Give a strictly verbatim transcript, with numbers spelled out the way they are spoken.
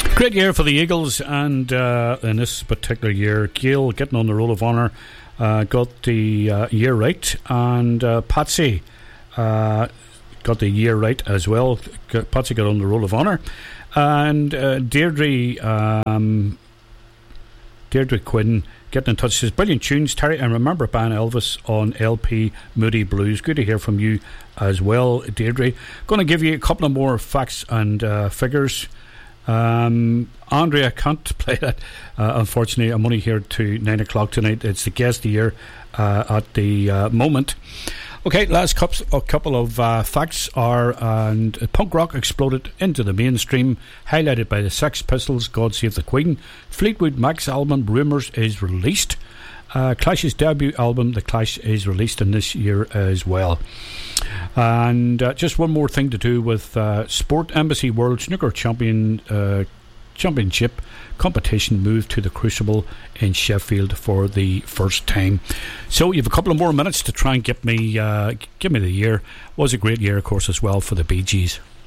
Great year for the Eagles, and uh, in this particular year, Gail getting on the Roll of Honour uh, got the uh, year right, and uh, Patsy uh, got the year right as well. Patsy got on the Roll of Honour, and uh, Deirdre um, Deirdre Quinn getting in touch, says brilliant tunes, Terry, and remember buying Elvis on L P Moody Blues. Good to hear from you as well, Deirdre. Going to give you a couple of more facts and uh, figures. Um, Andrea can't play that, uh, unfortunately. I'm only here to nine o'clock tonight. It's the guest of the year uh, at the uh, moment. Okay, last cups, a couple of uh, facts are, and punk rock exploded into the mainstream, highlighted by the Sex Pistols' God Save the Queen. Fleetwood Mac's album Rumours is released. Uh, Clash's debut album, The Clash, is released in this year as well. And uh, just one more thing to do with uh, Sport. Embassy World Snooker Champion uh, Championship competition moved to the Crucible in Sheffield for the first time. So you have a couple of more minutes to try and get me uh, give me the year. Was a great year, of course, as well for the Bee Gees.